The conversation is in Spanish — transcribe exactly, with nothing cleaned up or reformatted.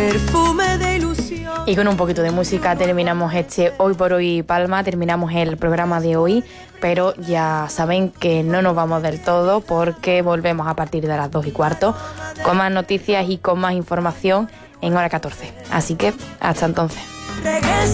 perfume de ilusión. Y con un poquito de música terminamos este Hoy por Hoy Palma, terminamos el programa de hoy, pero ya saben que no nos vamos del todo porque volvemos a partir de las dos y cuarto con más noticias y con más información en hora catorce. Así que hasta entonces.